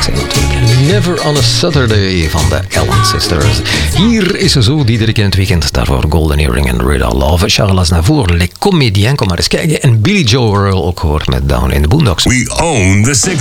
Jackson natuurlijk. Never on a Saturday van de Ellen Sisters. Hier is ze zo, Diederik in het weekend. Daarvoor Golden Earring en Radar Love. Charles Aznavour, Les Comédiens, kom maar eens kijken. En Billy Joe Earl ook gehoord met Down in the Boondocks. We own the 60s.